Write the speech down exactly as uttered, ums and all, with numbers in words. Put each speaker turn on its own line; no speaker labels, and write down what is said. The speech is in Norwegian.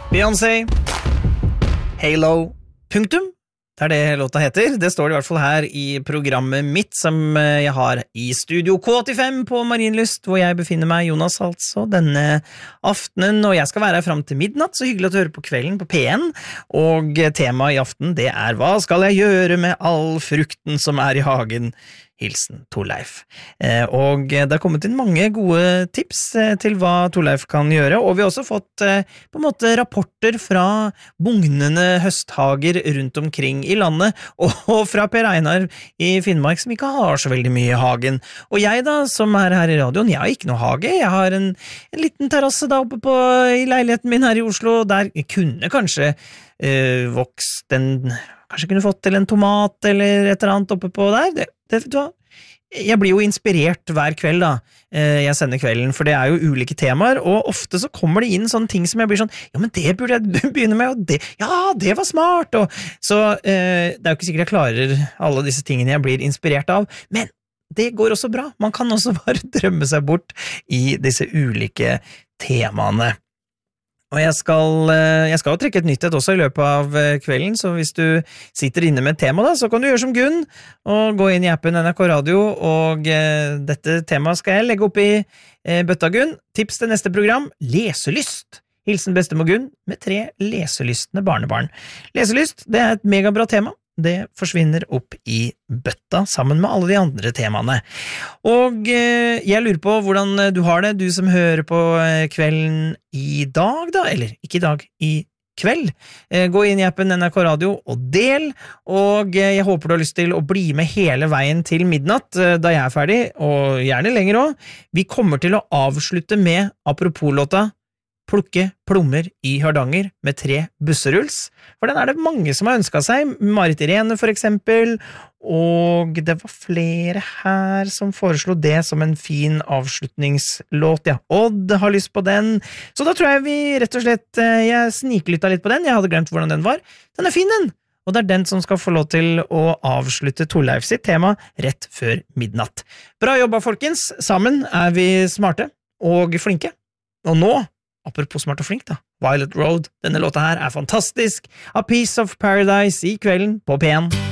Beyoncé, Halo, punktum. Det er det låta heter. Det står det i hvert fall her i programmet mitt som jeg har i Studio K åttifem på Marienlyst, hvor jeg befinner meg, Jonas, altså, denne aftenen, og jeg skal være her frem til midnatt, så hyggelig at du hører på kvelden på P en, og temaet i aften, det er hva skal jeg gjøre med all frukten som er i hagen? Hilsen Torleif. Eh, og det har kommet inn mange gode tips eh, til hva Torleif kan gjøre, og vi har også fått eh, på en måte rapporter fra bugnende høsthager rundt omkring i landet, og, og fra Per Einar i Finnmark som ikke har så veldig mye i hagen. Og jeg da, som er her i radioen, jeg har ikke noe hage, jeg har en, en liten terrasse da oppe på, i leiligheten min her i Oslo, der jeg kunne kanskje eh, vokst en, kanskje kunne fått til en tomat eller et eller annet oppe på der, det Det, du, jeg blir jo inspirert hver kveld da, jeg sender kvelden, for det er jo ulike temaer, og ofte så kommer det inn sånne ting som jeg blir sånn, ja, men det burde jeg begynne med, og det, ja, det var smart, og så eh, det er jo ikke sikkert jeg klarer alle disse tingene jeg blir inspirert av, men det går også bra, man kan også bare drømme seg bort i disse ulike temaene. Og jeg skal, jeg skal jo trekke et nytt et også i løpet av kvelden, så hvis du sitter inne med et tema da, så kan du gjøre som Gunn, og gå inn i appen N R K Radio, og eh, dette temaet skal jeg legge opp i eh, bøtta Gunn. Tips til neste program, leselyst. Hilsen bestemor Gunn med tre leselystne barnebarn. Leselyst, det er et megabra tema. Det forsvinner opp i bøtta sammen med alle de andre temaene. Og eh, jeg lurer på hvordan du har det, du som hører på kvelden i dag da, eller ikke i dag, i kveld. Eh, gå inn i appen N R K Radio og del, og eh, jeg håper du har lyst til å bli med hele veien til midnatt eh, da jeg er ferdig, og gjerne lenger også. Vi kommer til å avslutte med apropos-låta Plukke plommer i Hardanger med tre busseruls, for den er det mange som har ønsket seg, Marit Irene for eksempel, og det var flere her som foreslo det som en fin avslutningslåt, ja, Odd har lyst på den, så da tror jeg vi rett og slett, jeg sniklytta litt på den, jeg hadde glemt hvordan den var, den er fin den, og det er den som skal få lov til å avslutte Torleif sitt tema rett før midnatt. Bra jobba folkens, sammen er vi smarte og flinke, og nå apropos smart og flink da, Violet Road, denne låta her er fantastisk, A Piece of Paradise i kvelden på P en.